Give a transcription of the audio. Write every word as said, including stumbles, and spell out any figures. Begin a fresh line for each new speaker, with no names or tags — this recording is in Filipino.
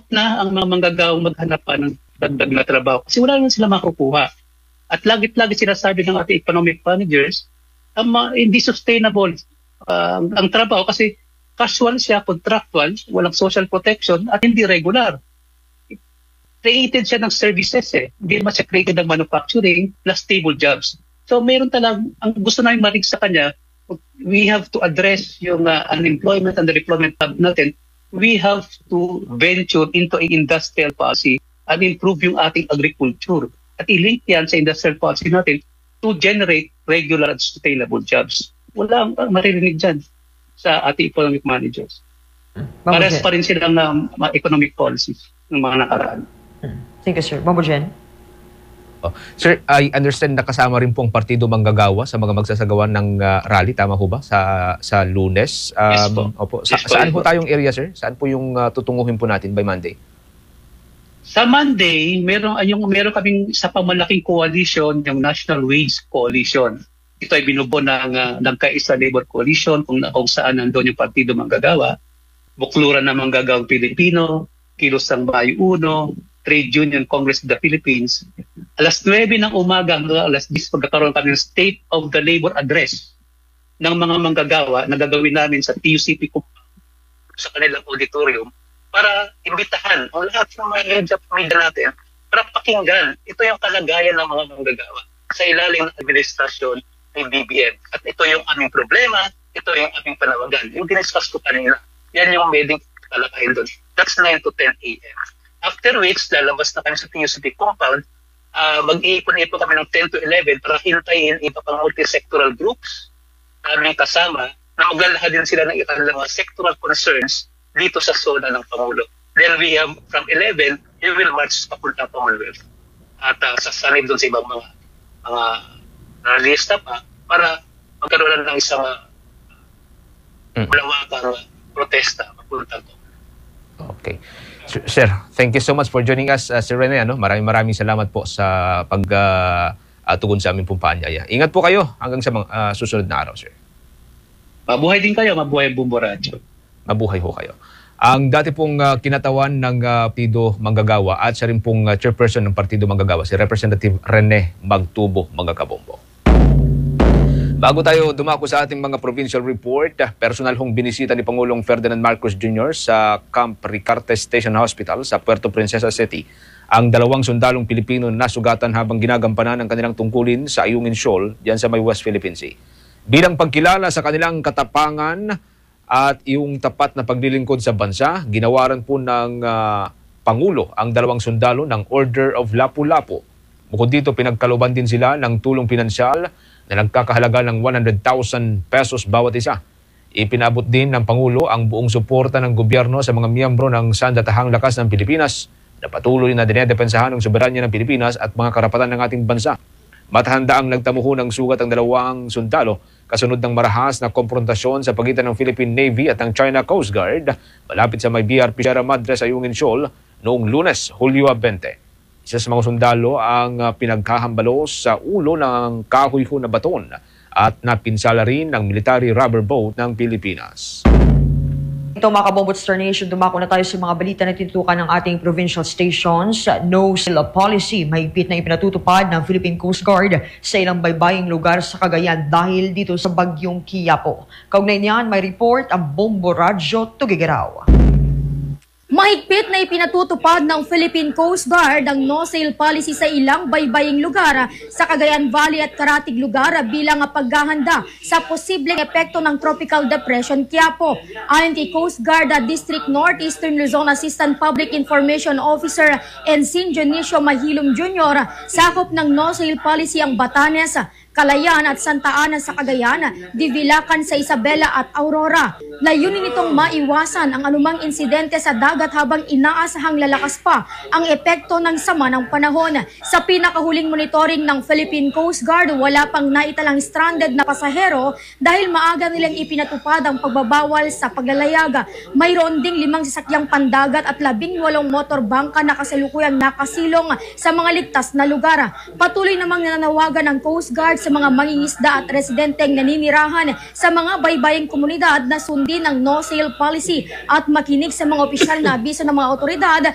na ang mga manggagawang maghanap pa ng dagdag na trabaho kasi wala naman sila makukuha. At lagi-lagi sinasabi ng ating economic managers, um, uh, hindi sustainable uh, ang trabaho kasi casual siya, contractual, walang social protection at hindi regular. Created siya ng services eh. Hindi naman siya created ng manufacturing plus stable jobs. So meron talagang, ang gusto namin marinig sa kanya, we have to address yung uh, unemployment and the deployment natin. We have to venture into an industrial policy and improve yung ating agriculture. At i-link yan sa industrial policy natin to generate regular and sustainable jobs. Wala ang maririnig dyan sa ating economic managers. Parehas pa rin silang um, economic policies ng mga nakaraan.
Thank you, sir. Mambo Jen.
Oh. Sir, I understand na kasama rin pong Partido Manggagawa sa mga magsasagawa ng uh, rally, tama ho ba? Sa sa Lunes. Um,
yes po.
Opo. Sa,
yes po,
saan
yes
po tayong area, sir? Saan po yung uh, tutunguhin po natin by Monday?
Sa Monday, meron, yung, meron kaming sa pamalaking coalition, yung National Wage Coalition. Ito ay binubuo ng, uh, ng Kaisa Labor Coalition kung, kung saan nandun yung Partido Manggagawa, Bukluran ng Manggagawang Pilipino, Kilos ng Bayo Uno, Trade Union Congress of the Philippines. Alas nuwebe ng umaga hanggang alas diyes pagkakaroon kami ng State of the Labor Address ng mga manggagawa na gagawin namin sa T U C P sa kanilang auditorium para imbitahan ang lahat ng mga heads of media natin para pakinggan ito yung kalagayan ng mga manggagawa sa ilalim ng administrasyon ng B B M. At ito yung aming problema, ito yung aming panawagan. Yung diniscuss ko kanina, yan yung pwedeng kalakayin doon. That's nine to ten A M After which, lalabas na kami sa T U C P compound, uh, mag-iipon-ipon kami ng ten to eleven para hintayin iba pang multi-sectoral groups naming kasama na maglalahad din sila ng ilang mga sectoral concerns dito sa zona ng Pangulo. Then we have from eleven, we will march papunta Commonwealth. At uh, sasanib doon sa ibang mga mga nalista pa para magkaroon ng isang uh, malawakang uh, protesta papunta to.
Okay. Sir, thank you so much for joining us, uh, Sir Rene. Ano? Maraming maraming salamat po sa pag-tugon uh, sa amin pong paanyaya. Ingat po kayo hanggang sa mga, uh, susunod na araw, sir.
Mabuhay din kayo, mabuhay ang Bumbo Radio.
Mabuhay ho kayo. Ang dati pong uh, kinatawan ng uh, Partido Manggagawa at siya rin pong uh, chairperson ng Partido Manggagawa, si Representative Rene Magtubo Magkakabombo. Bago tayo dumako sa ating mga provincial report, personal hong binisita ni Pangulong Ferdinand Marcos Junior sa Camp Ricarte Station Hospital sa Puerto Princesa City ang dalawang sundalong Pilipino na sugatan habang ginagampanan ang kanilang tungkulin sa Ayungin Shoal diyan sa may West Philippine Sea. Bilang pagkilala sa kanilang katapangan at yung tapat na paglilingkod sa bansa, ginawaran po ng uh, Pangulo ang dalawang sundalo ng Order of Lapu-Lapu. Bukod dito, pinagkalooban din sila ng tulong pinansyal na nagkakahalaga ng one hundred thousand pesos bawat isa. Ipinabot din ng Pangulo ang buong suporta ng gobyerno sa mga miyembro ng Sandatahang Lakas ng Pilipinas na patuloy na dinedepensahan ng soberanya ng Pilipinas at mga karapatan ng ating bansa. Matahanda ang nagtamuho ng sugat ang dalawang sundalo kasunod ng marahas na konfrontasyon sa pagitan ng Philippine Navy at ng China Coast Guard malapit sa may B R P Sierra Madre sa Ayungin Shoal noong Lunes, Hulyo twenty. Isa sa mga sundalo ang uh, pinagkahambalo sa ulo ng kahoy na baton at napinsala rin ng military rubber boat ng Pilipinas.
Ito mga kabombo Star Nation, dumako na tayo sa mga balita na tinutukan ng ating provincial stations. No sale policy, mahigpit na ipinatutupad ng Philippine Coast Guard sa ilang baybaying lugar sa Cagayan dahil dito sa bagyong Quiapo. Kaugnay niyan, may report ang Bombo Radyo Tugigaraw.
Mahigpit na ipinatutupad ng Philippine Coast Guard ang no-sale policy sa ilang baybaying lugar sa Cagayan Valley at karatig lugar bilang paghahanda sa posibleng epekto ng Tropical Depression Quiapo. Ayon kay Coast Guard District Northeastern Luzon Assistant Public Information Officer Ensign Dionisio Mahilom Junior, sakop ng no-sale policy ang Batanes, Calayan at Santa Ana sa Cagayan, Divilacan sa Isabela at Aurora. Layunin nitong maiwasan ang anumang insidente sa dagat habang inaasahang lalakas pa ang epekto ng sama ng panahon. Sa pinakahuling monitoring ng Philippine Coast Guard, wala pang naitalang stranded na pasahero dahil maaga nilang ipinatupad ang pagbabawal sa paglalayag. Mayroon ding limang sasakyang pandagat at labing walong motorbangka na kasalukuyang nakasilong sa mga ligtas na lugar. Patuloy namang nananawagan ng Coast Guard sa mga mangingisda at residenteng naninirahan sa mga baybaying komunidad na sundin ang no-sale policy at makinig sa mga opisyal na abiso ng mga otoridad